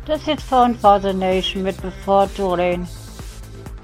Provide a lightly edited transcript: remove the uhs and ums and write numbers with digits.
This is Phone for the Nation mit Before Jolene.